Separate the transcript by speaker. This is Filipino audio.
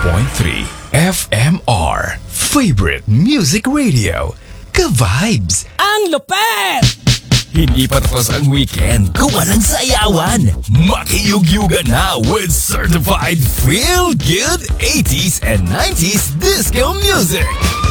Speaker 1: 101.3 FMR Favorite Music Radio. Ka-vibes!
Speaker 2: Ang lupet!
Speaker 1: Hindi pa tapos ang weekend kung walang sayawan. Makiyug-yuga na with certified feel-good 80s and 90s disco music.